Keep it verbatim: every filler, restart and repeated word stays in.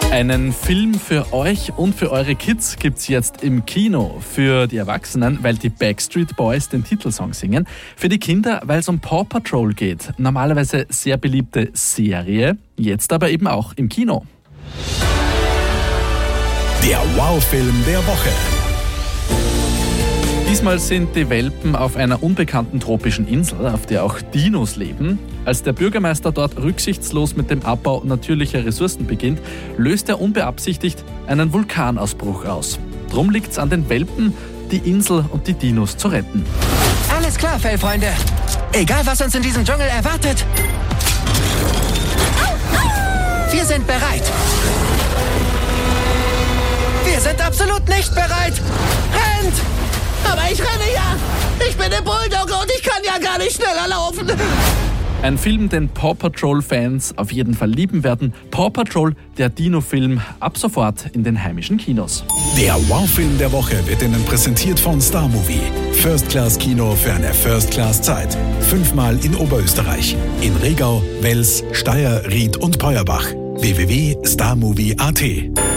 Einen Film für euch und für eure Kids gibt's jetzt im Kino. Für die Erwachsenen, weil die Backstreet Boys den Titelsong singen. Für die Kinder, weil es um Paw Patrol geht. Normalerweise sehr beliebte Serie, jetzt aber eben auch im Kino. Der Wow-Film der Woche. Diesmal sind die Welpen auf einer unbekannten tropischen Insel, auf der auch Dinos leben. Als der Bürgermeister dort rücksichtslos mit dem Abbau natürlicher Ressourcen beginnt, löst er unbeabsichtigt einen Vulkanausbruch aus. Drum liegt's an den Welpen, die Insel und die Dinos zu retten. Alles klar, Fellfreunde. Egal, was uns in diesem Dschungel erwartet. Wir sind bereit. Wir sind absolut nicht bereit. Rennt! Aber ich renne ja! Ich bin der Bulldogge und ich kann ja gar nicht schneller laufen! Ein Film, den Paw Patrol-Fans auf jeden Fall lieben werden. Paw Patrol, der Dino-Film, ab sofort in den heimischen Kinos. Der Wow-Film der Woche wird Ihnen präsentiert von Star Movie. First-Class-Kino für eine First-Class-Zeit. Fünfmal in Oberösterreich. In Regau, Wels, Steyr, Ried und Peuerbach. w w w punkt starmovie punkt a t